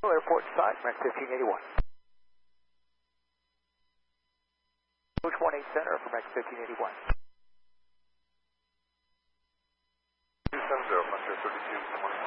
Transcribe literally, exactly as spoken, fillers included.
Airport side, Max fifteen eighty-one. Coach one eight center for Max fifteen eighty-one.